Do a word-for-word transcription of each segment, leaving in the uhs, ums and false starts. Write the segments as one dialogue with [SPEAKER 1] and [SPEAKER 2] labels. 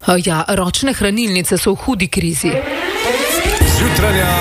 [SPEAKER 1] Ja, ročne hranilnice so v hudi krizi.
[SPEAKER 2] Jutranja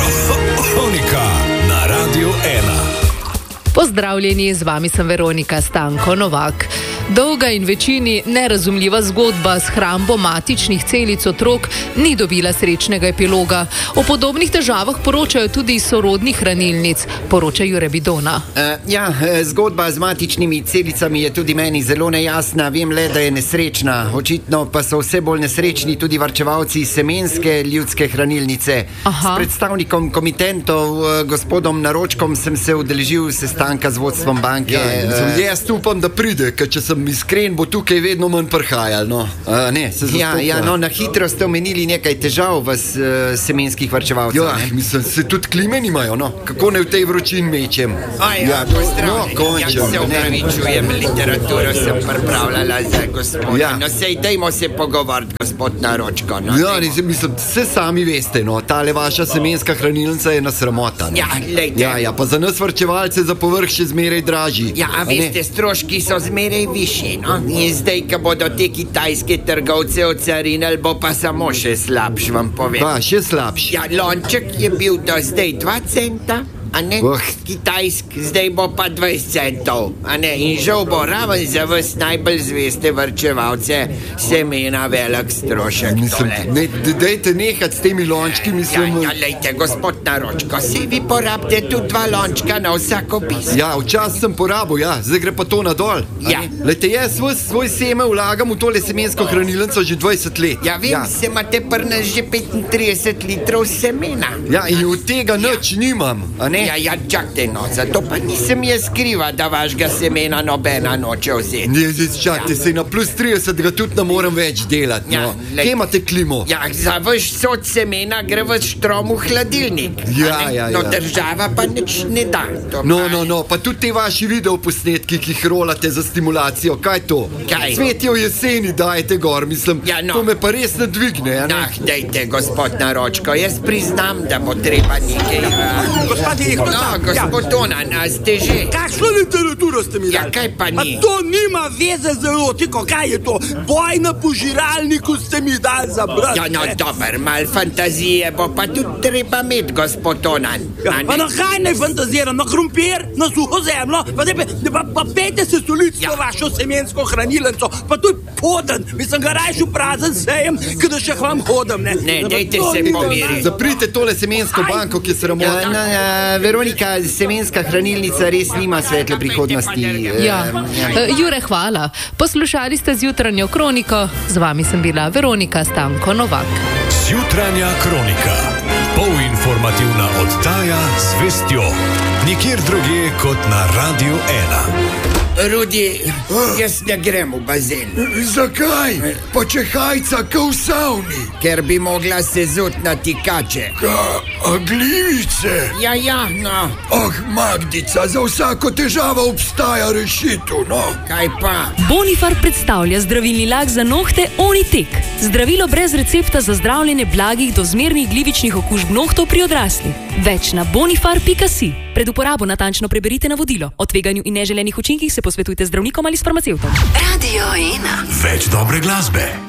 [SPEAKER 2] kronika na Radiu ena.
[SPEAKER 1] Pozdravljeni, z vami sem Veronika Stanko Novak. Dolga in večini nerazumljiva zgodba s hrambo matičnih celic otrok ni dobila srečnega epiloga. O podobnih težavah poročajo tudi iz sorodnih hranilnic, poroča Jure Bidona.
[SPEAKER 3] Uh, ja, zgodba z matičnimi celicami je tudi meni zelo nejasna. Vem le, da je nesrečna. Očitno pa so vse bolj nesrečni tudi varčevalci semenske ljudske hranilnice.
[SPEAKER 1] Aha.
[SPEAKER 3] S predstavnikom komitentov, gospodom Naročkom, sem se udeležil sestanka z vodstvom banke.
[SPEAKER 4] Ja, uh, jaz upam, da pride, ker če sem iskren, bo tukaj vedno manj prhajal. No. Uh, ne, se
[SPEAKER 3] ja, ja, no, na hitro ste omenili nekaj težav v uh, semenskih varčevalcev.
[SPEAKER 4] Ja, ne? Mislim, se tudi klime nimajo, no. Kako ne v tej vročini mečem?
[SPEAKER 3] A ja, ja pozdravljeni. No, ja, se upravičujem, literaturo sem pripravljala za gospoda. Ja. No, sej, dajmo se pogovoriti, gospod Naročko. No,
[SPEAKER 4] ja, ne, mislim, vse sami veste, no. Tale vaša semenska hranilnica je nasramota.
[SPEAKER 3] Ja, lejte.
[SPEAKER 4] Ja, ja, pa za nas varčevalce za povrh še zmeraj dražji.
[SPEAKER 3] Ja, a veste, stroški so zmeraj višji. No? In zdaj, ko bodo te kitajske trgovce ocarinili, bo pa samo še slabš, vam povem.
[SPEAKER 4] Pa, še slabš.
[SPEAKER 3] Ja, lonček je bil do zdaj dva centa, a ne?
[SPEAKER 4] Oh.
[SPEAKER 3] Kitajsk, zdaj bo pa dvajset centov, a ne? In žal bo raven za vas najbolj zveste varčevalce semena velik strošek.
[SPEAKER 4] Mislim, ne, dejte nehati s temi lončki, mislim...
[SPEAKER 3] Ja, ja, lejte, gospod Naročko, se vi porabite tudi dva lončka na vsako piso.
[SPEAKER 4] Ja, včasih sem porabil, ja, zdaj gre pa to nadol.
[SPEAKER 3] Ja.
[SPEAKER 4] Lejte, jaz svoj, svoj seme vlagam v tole semensko hranilnico že dvajset let.
[SPEAKER 3] Ja, vem, ja. Se imate pri nas že petintrideset litrov semena.
[SPEAKER 4] Ja, in od tega ja. nič nimam, a ne?
[SPEAKER 3] Ja, ja, čakajte, no, zato pa nisem jaz skriva, da vašega semena nobena noče vzeti.
[SPEAKER 4] Ne, zdaj čakajte, ja. Se na plus trideset ga tudi ne morem več delati,
[SPEAKER 3] ja,
[SPEAKER 4] no. Kje imate klimo?
[SPEAKER 3] Ja, za vaš sod semena gre v štrom v hladilnik.
[SPEAKER 4] Ja, ja, ja.
[SPEAKER 3] No, država pa nič ne da.
[SPEAKER 4] No, no, no, pa tudi te vaši videoposnetki, ki jih rolate za stimulacijo, kaj to?
[SPEAKER 3] Kaj?
[SPEAKER 4] Cvetje v jeseni dajete gor, mislim,
[SPEAKER 3] ja, no.
[SPEAKER 4] To me pa res ne dvigne, a ne?
[SPEAKER 3] Ah, dejte, gospod Naročko, jaz priznam, da bo treba nekaj...
[SPEAKER 5] Gospodi,
[SPEAKER 3] No, gospod Onan, a ste že?
[SPEAKER 5] Kakšno literaturo ste mi dali?
[SPEAKER 3] Ja, kaj pa ni?
[SPEAKER 5] A to nima veze z erotiko, kaj je to? Boj na požiralniku ste mi dali za brat.
[SPEAKER 3] Ja, no, dober, mal fantazije bo pa tudi treba imeti, gospod Onan.
[SPEAKER 5] Ja, pa na kaj naj fantaziram? Na krompir, na suho zemljo? Pa, pa, pa, pa pete se stolic ja. vašo semensko hranilnico, pa to je poden. Mislim, ga rajšu prazen sejem, kada še vam hodam, ne?
[SPEAKER 3] Ne, dejte se pomiriti.
[SPEAKER 4] Zaprite tole semensko Aj. banko, ki se ramota.
[SPEAKER 3] Ja, no, ja, Veronika, semenska hranilnica res nima svetle prihodnosti.
[SPEAKER 1] Ja. Ja. Jure, hvala. Poslušali ste Zjutranjo kroniko, z vami sem bila Veronika Stanko Novak.
[SPEAKER 2] Zjutranja kronika, polinformativna oddaja z vestjo, nikjer drugje kot na Radiu ena.
[SPEAKER 3] Rudi, jaz ne grem v bazen.
[SPEAKER 4] Zakaj? Pa če hajca kao v savni.
[SPEAKER 3] Ker bi mogla se zut na tikače.
[SPEAKER 4] Ka, a glivice?
[SPEAKER 3] Ja, ja, no.
[SPEAKER 4] Ah, Magdica, za vsako težavo obstaja rešitev, no.
[SPEAKER 3] Kaj pa?
[SPEAKER 6] Bonifar predstavlja zdravilni lak za nohte Onitek. Zdravilo brez recepta za zdravljenje blagih do zmernih glivičnih okužb nohtov pri odraslih. Več na bonifar pika si. Pred uporabo natančno preberite navodilo. O tveganju in neželenih učinkih se posvetujte z zdravnikom ali s farmacevtom.
[SPEAKER 2] Radio ena. Več dobre glasbe.